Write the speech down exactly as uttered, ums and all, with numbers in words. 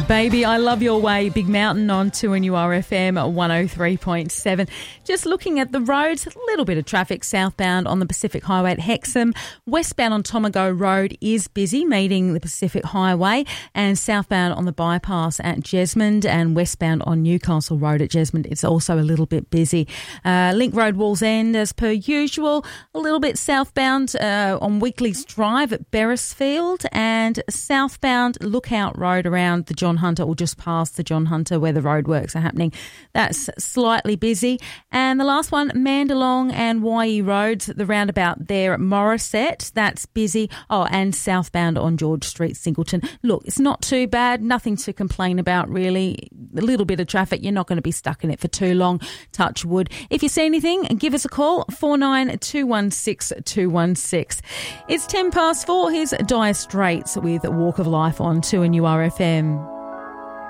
Baby, I Love Your Way, Big Mountain on two N U R F M one oh three point seven. Just looking at the roads, a little bit of traffic southbound on the Pacific Highway at Hexham. Westbound on Tomago Road is busy, meeting the Pacific Highway, and southbound on the bypass at Jesmond and westbound on Newcastle Road at Jesmond, it's also a little bit busy. Uh, Link Road, Walls End, as per usual, a little bit southbound uh, on Weekleys Drive at Beresfield, and southbound Lookout Road around the John Hunter, or just past the John Hunter where the roadworks are happening. That's slightly busy. And the last one, Mandalong and Waihi Roads, the roundabout there at Morisset, that's busy. Oh, and southbound on George Street, Singleton. Look, it's not too bad, nothing to complain about really. A little bit of traffic, you're not going to be stuck in it for too long, touch wood. If you see anything, give us a call, four nine two one six two one six. It's ten past four, here's Dire Straits with Walk of Life on two N U R F M.